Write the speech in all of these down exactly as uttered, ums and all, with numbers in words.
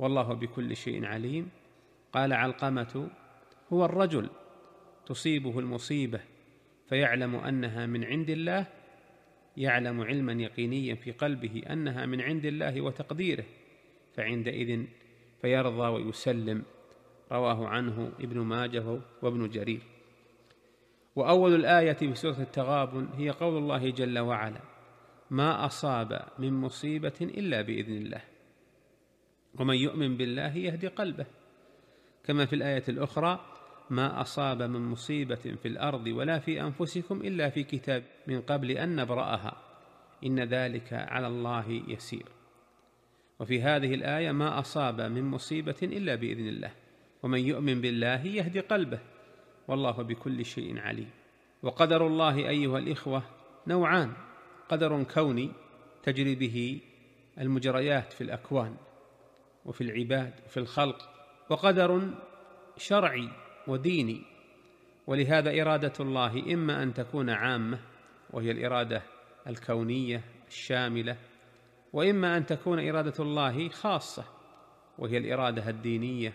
والله بكل شيء عليم. قال علقمة: هو الرجل تصيبه المصيبة فيعلم أنها من عند الله، يعلم علما يقينيا في قلبه أنها من عند الله وتقديره، فعندئذ فيرضى ويسلم. رواه عنه ابن ماجه وابن جرير. وأول الآية في سورة التغابن هي قول الله جل وعلا: ما أصاب من مصيبة إلا بإذن الله، ومن يؤمن بالله يهدي قلبه. كما في الآية الأخرى: ما أصاب من مصيبة في الأرض ولا في أنفسكم إلا في كتاب من قبل أن نبرأها إن ذلك على الله يسير. وفي هذه الآية: ما أصاب من مصيبة إلا بإذن الله، ومن يؤمن بالله يهدي قلبه، والله بكل شيء عليم. وقدر الله أيها الإخوة نوعان: قدر كوني تجري به المجريات في الأكوان وفي العباد وفي الخلق، وقدر شرعي وديني. ولهذا إرادة الله إما أن تكون عامة وهي الإرادة الكونية الشاملة، وإما أن تكون إرادة الله خاصة وهي الإرادة الدينية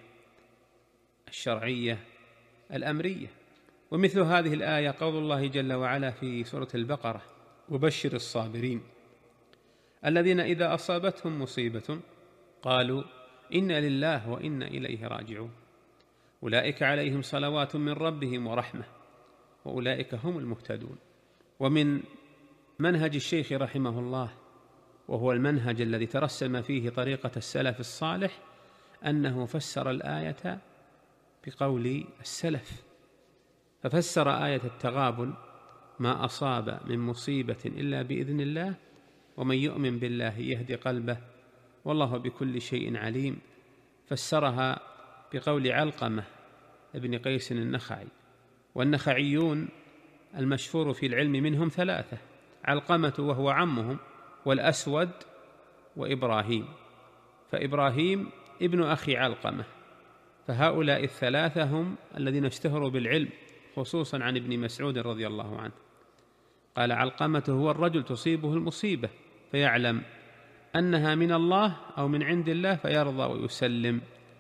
الشرعية الأمرية. ومثل هذه الآية قول الله جل وعلا في سورة البقرة: وبشر الصابرين الذين إذا أصابتهم مصيبة قالوا إنا لله وإنا إليه راجعون أولئك عليهم صلوات من ربهم ورحمة وأولئك هم المهتدون. ومن منهج الشيخ رحمه الله، وهو المنهج الذي ترسم فيه طريقة السلف الصالح، أنه فسر الآية بقول السلف، ففسر آية التغابن: ما أصاب من مصيبة إلا بإذن الله، ومن يؤمن بالله يهدي قلبه، والله بكل شيء عليم. فسرها بقول علقمة ابن قيس النخعي. والنخعيون المشهور في العلم منهم ثلاثة: علقمة وهو عمهم، والأسود، وإبراهيم، فإبراهيم ابن أخي علقمة. فهؤلاء الثلاثة هم الذين اشتهروا بالعلم، خصوصا عن ابن مسعود رضي الله عنه. قال علقمة: هو الرجل تصيبه المصيبة فيعلم أنها من الله أو من عند الله فيرضى ويسلم.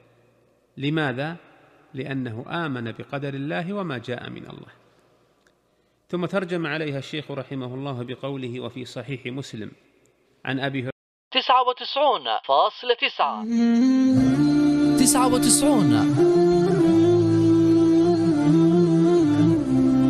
لماذا؟ لأنه آمن بقدر الله وما جاء من الله. ثم ترجم عليها الشيخ رحمه الله بقوله: وفي صحيح مسلم عن أبي هريرة تسعة وتسعون فاصلة تسعة تسعة وتسعون